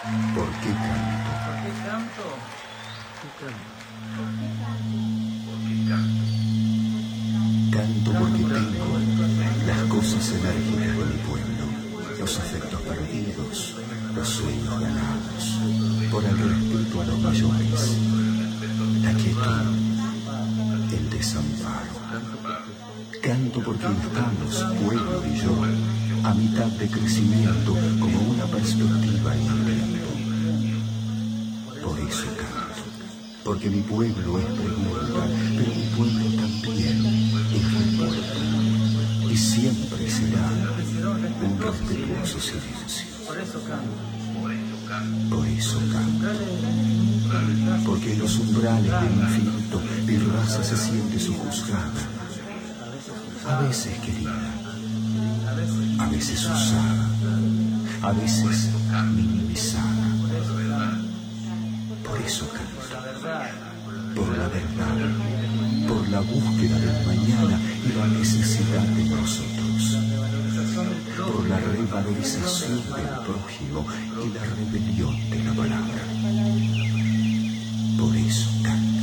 ¿Por qué canto? ¿Por qué canto? Canto porque tengo las cosas enérgicas de mi pueblo, los afectos perdidos, los sueños ganados, por el respeto a los mayores, la quietud, el desamparo. Canto porque estamos, pueblo y yo, a mitad de crecimiento, como una perspectiva en el tiempo. Por eso canto, porque mi pueblo es pregunta, pero mi pueblo también es respuesta, y siempre será un respetuoso silencio. Por eso canto. Por eso canto, porque en los umbrales del infinito mi raza se siente sojuzgada, a veces querida, a veces usada, a veces minimizada. Por eso canto, por la verdad, por la búsqueda del mañana y la necesidad de nosotros, por la revalorización del prójimo y la rebelión de la palabra. Por eso canto.